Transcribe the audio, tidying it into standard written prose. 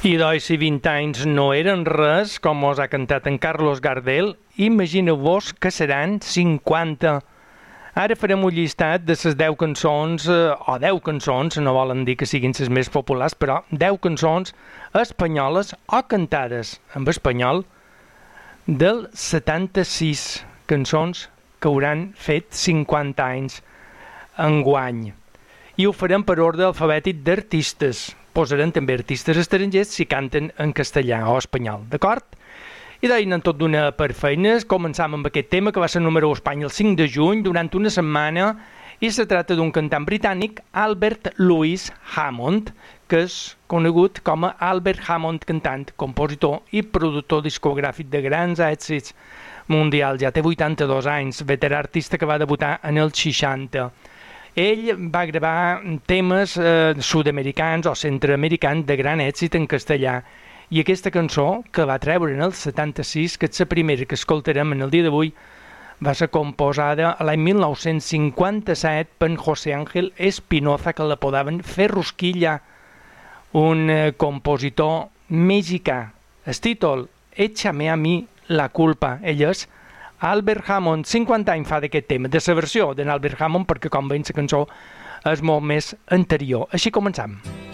I doncs, si 20 anys no eren res, com mos ha cantat en Carlos Gardel, imagineu-vos que seran 50. Ara farem un llistat de les 10 cançons, o 10 cançons, no volen dir que siguin les més populars, però 10 cançons espanyoles o cantades en espanyol del 76, cançons que hauran fet 50 anys enguany. I ho farem per ordre alfabètic d'artistes. Posarem també artistes estrangers si canten en castellà o espanyol, d'acord? I deien tot d'una per feines, començam amb aquest tema que va ser número 1 a Espanya el 5 de juny durant una setmana i se tracta d'un cantant britànic, Albert Louis Hammond, que és conegut com a Albert Hammond, cantant, compositor i productor discogràfic de grans èxits mundials. Ja té 82 anys, veterà artista que va debutar en el 60. Ell va gravar temes sud-americans o centreamericans de gran èxit en castellà. I aquesta cançó, que va treure en el 76, que és la primera que escoltarem en el dia d'avui, va ser composada l'any 1957 per José Ángel Espinoza, que l'apodaven Ferrusquilla, un compositor mexicà. El títol, Échame a mi la culpa. Ell és Albert Hammond. 50 anys fa d'aquest tema, de la versió d'en Albert Hammond, perquè com veiem la cançó és molt més anterior. Així començam.